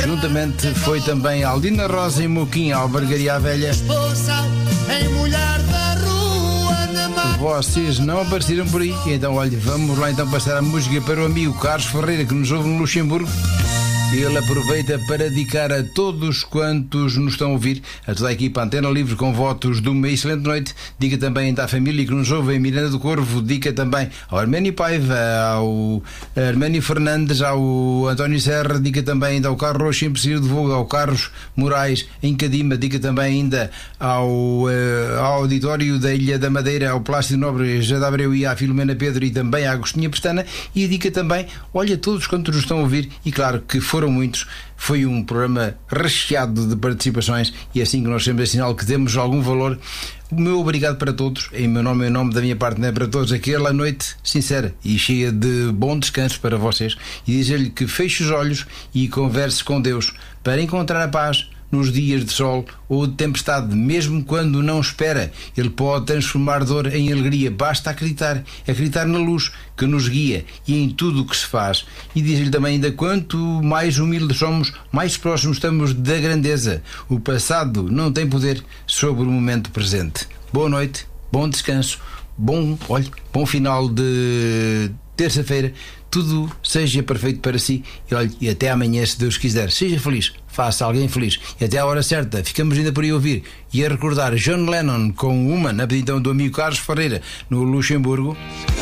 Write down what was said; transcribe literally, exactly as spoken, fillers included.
Juntamente foi também Aldina Rosa e Moquinha, Albergaria Velha. Vocês não apareceram por aí, então olha, vamos lá então passar a música para o amigo Carlos Ferreira, que nos ouve no Luxemburgo. Ele aproveita para dedicar a todos quantos nos estão a ouvir, a toda a equipa Antena Livre, com votos de uma excelente noite. Diga também ainda à família que nos ouve em Miranda do Corvo. Diga também ao Arménio Paiva, ao Arménio Fernandes, ao António Serra. Diga também ainda ao Carlos Rocha em Pecir de Voga, ao Carlos Moraes em Cadima. Diga também ainda ao, uh, ao auditório da Ilha da Madeira, ao Plácido Nobre, Jada Abreu e à Filomena Pedro e também à Agostinha Pestana. E diga também, olha, todos quantos nos estão a ouvir, e claro que foram muitos. Foi um programa recheado de participações e é assim que nós sempre assinalo que temos algum valor. O meu obrigado para todos, em meu nome e em nome da minha parte, né, para todos, aquela noite sincera e cheia de bom descanso para vocês, e dizer-lhe que feche os olhos e converse com Deus para encontrar a paz nos dias de sol ou de tempestade. Mesmo quando não espera, Ele pode transformar dor em alegria. Basta acreditar, acreditar na luz que nos guia e em tudo o que se faz. E diz-lhe também ainda, quanto mais humildes somos, mais próximos estamos da grandeza. O passado não tem poder sobre o momento presente. Boa noite, bom descanso, bom, olha, bom final de terça-feira. Tudo seja perfeito para si e, olha, e até amanhã, se Deus quiser. Seja feliz, faça alguém feliz. E até à hora certa, ficamos ainda por aí a ouvir e a recordar John Lennon com Woman, a pedido do amigo Carlos Ferreira, no Luxemburgo.